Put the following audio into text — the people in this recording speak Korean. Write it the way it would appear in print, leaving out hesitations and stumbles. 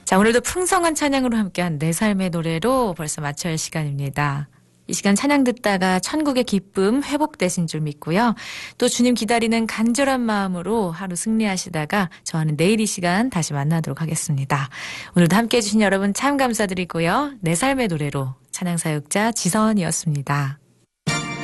자, 오늘도 풍성한 찬양으로 함께한 내 삶의 노래로 벌써 마쳐야 할 시간입니다. 이 시간 찬양 듣다가 천국의 기쁨 회복되신 줄 믿고요. 또 주님 기다리는 간절한 마음으로 하루 승리하시다가 저와는 내일 이 시간 다시 만나도록 하겠습니다. 오늘도 함께해 주신 여러분 참 감사드리고요. 내 삶의 노래로 찬양사역자 지선이었습니다.